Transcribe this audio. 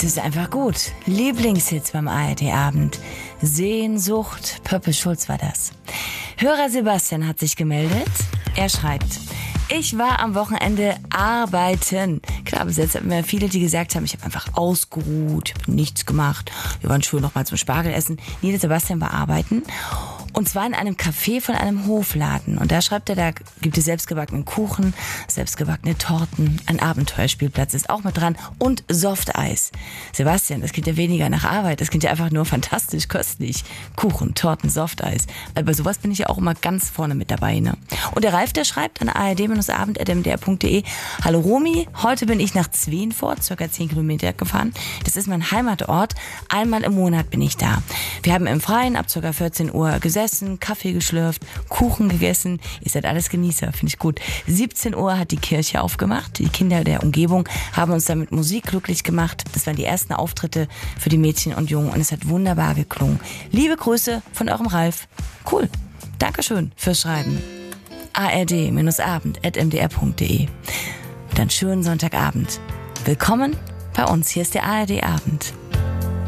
Das ist einfach gut. Lieblingshits beim ARD-Abend. Sehnsucht, Pöppel Schulz war das. Hörer Sebastian hat sich gemeldet. Er schreibt: Ich war am Wochenende arbeiten. Klar, bis jetzt hatten wir viele, die gesagt haben, ich habe einfach ausgeruht, ich habe nichts gemacht. Wir waren schön noch mal zum Spargel essen. Nee, Sebastian war arbeiten. Und zwar in einem Café von einem Hofladen. Und da schreibt er, da gibt es selbstgebackenen Kuchen, selbstgebackene Torten, ein Abenteuerspielplatz ist auch mit dran und Softeis. Sebastian, das klingt ja weniger nach Arbeit, das klingt ja einfach nur fantastisch köstlich. Kuchen, Torten, Softeis. Also bei sowas bin ich ja auch immer ganz vorne mit dabei, ne? Und der Ralf, der schreibt an ard-abend@mdr.de: Hallo Romy, heute bin ich nach Zweenfort, circa 10 Kilometer gefahren. Das ist mein Heimatort. Einmal im Monat bin ich da. Wir haben im Freien ab circa 14 Uhr gesessen, Kaffee geschlürft, Kuchen gegessen. Ihr seid alles Genießer, finde ich gut. 17 Uhr hat die Kirche aufgemacht. Die Kinder der Umgebung haben uns dann mit Musik glücklich gemacht. Das waren die ersten Auftritte für die Mädchen und Jungen und es hat wunderbar geklungen. Liebe Grüße von eurem Ralf. Cool. Dankeschön fürs Schreiben. ard-abend@mdr.de. Dann schönen Sonntagabend. Willkommen bei uns. Hier ist der ARD-Abend.